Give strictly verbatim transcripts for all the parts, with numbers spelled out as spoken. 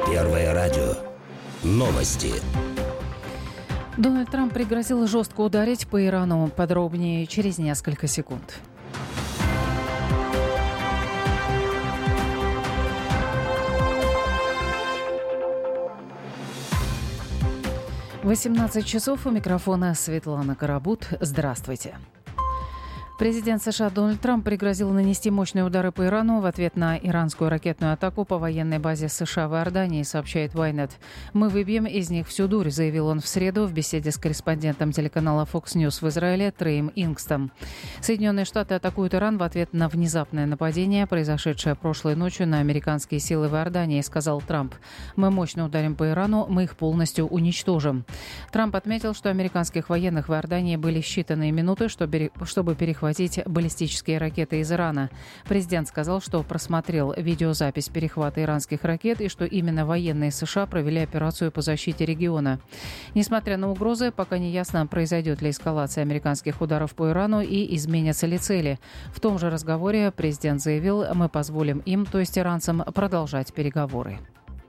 Первое радио. Новости. Дональд Трамп пригрозил жестко ударить по Ирану. Подробнее через несколько секунд. восемнадцать часов, у микрофона Светлана Карабут. Здравствуйте. Президент США Дональд Трамп пригрозил нанести мощные удары по Ирану в ответ на иранскую ракетную атаку по военной базе США в Иордании, сообщает Вайнет. «Мы выбьем из них всю дурь», заявил он в среду в беседе с корреспондентом телеканала Fox News в Израиле Треем Ингстом. Соединенные Штаты атакуют Иран в ответ на внезапное нападение, произошедшее прошлой ночью на американские силы в Иордании, сказал Трамп. «Мы мощно ударим по Ирану, мы их полностью уничтожим». Трамп отметил, что американских военных в Иордании были считанные минуты, чтобы перехватить баллистические ракеты из Ирана. Президент сказал, что просмотрел видеозапись перехвата иранских ракет и что именно военные США провели операцию по защите региона. Несмотря на угрозы, пока не ясно, произойдет ли эскалация американских ударов по Ирану и изменятся ли цели. В том же разговоре президент заявил: «Мы позволим им, то есть иранцам, продолжать переговоры».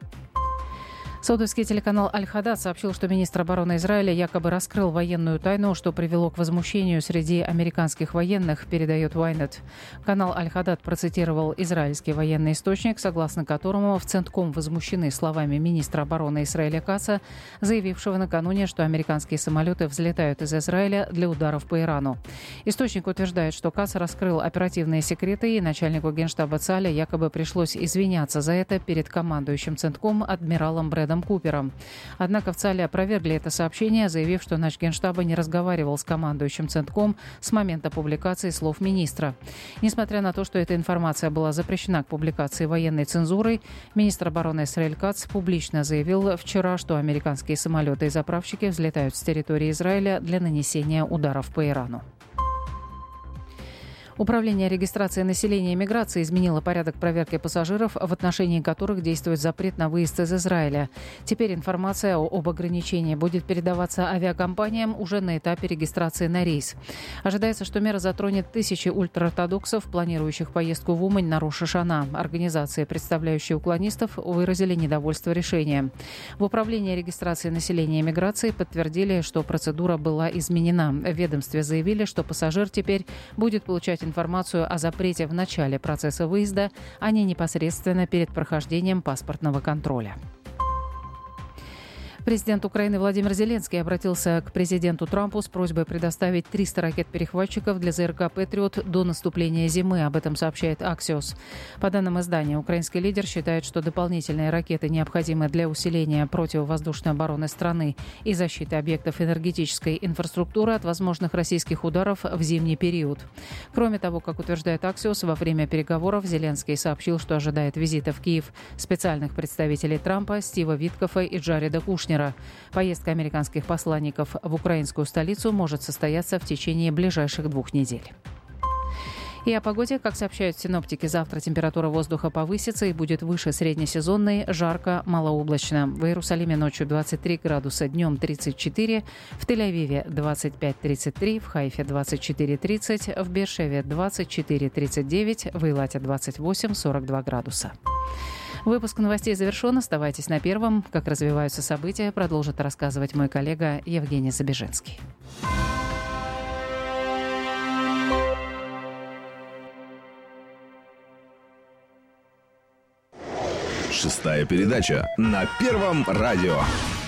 Саудовский телеканал «Аль-Хадад» сообщил, что министр обороны Израиля якобы раскрыл военную тайну, что привело к возмущению среди американских военных, передает Вайнет. Канал «Аль-Хадад» процитировал израильский военный источник, согласно которому в Центком возмущены словами министра обороны Исраэля Каца, заявившего накануне, что американские самолеты взлетают из Израиля для ударов по Ирану. Источник утверждает, что Кац раскрыл оперативные секреты, и начальнику генштаба ЦАЛя якобы пришлось извиняться за это перед командующим Центком адмиралом Брэдом Купером. Однако в ЦАЛе опровергли это сообщение, заявив, что начгенштаба не разговаривал с командующим Центком с момента публикации слов министра. Несмотря на то, что эта информация была запрещена к публикации военной цензурой, министр обороны Исраэль Кац публично заявил вчера, что американские самолеты и заправщики взлетают с территории Израиля для нанесения ударов по Ирану. Управление регистрации населения и миграции изменило порядок проверки пассажиров, в отношении которых действует запрет на выезд из Израиля. Теперь информация об ограничении будет передаваться авиакомпаниям уже на этапе регистрации на рейс. Ожидается, что мера затронет тысячи ультраортодоксов, планирующих поездку в Умань на Рош ха-Шана. Организации, представляющие уклонистов, выразили недовольство решением. В Управлении регистрации населения и миграции подтвердили, что процедура была изменена. В ведомстве заявили, что пассажир теперь будет получать информацию о запрете в начале процесса выезда, а не непосредственно перед прохождением паспортного контроля. Президент Украины Владимир Зеленский обратился к президенту Трампу с просьбой предоставить триста ракет-перехватчиков для ЗРК «Патриот» до наступления зимы. Об этом сообщает Axios. По данным издания, украинский лидер считает, что дополнительные ракеты необходимы для усиления противовоздушной обороны страны и защиты объектов энергетической инфраструктуры от возможных российских ударов в зимний период. Кроме того, как утверждает Axios, во время переговоров Зеленский сообщил, что ожидает визита в Киев специальных представителей Трампа Стива Виткофа и Джареда Кушнера. Поездка американских посланников в украинскую столицу может состояться в течение ближайших двух недель. И о погоде, как сообщают синоптики, завтра температура воздуха повысится и будет выше среднесезонной, жарко, малооблачно. В Иерусалиме ночью двадцать три градуса, днем тридцать четыре, в Тель-Авиве двадцать пять тридцать три, в Хайфе двадцать четыре тридцать, в Беэр-Шеве двадцать четыре тридцать девять, в Эйлате двадцать восемь сорок два градуса. Выпуск новостей завершен. Оставайтесь на Первом. Как развиваются события, продолжит рассказывать мой коллега Евгений Забежинский. Шестая передача на Первом радио.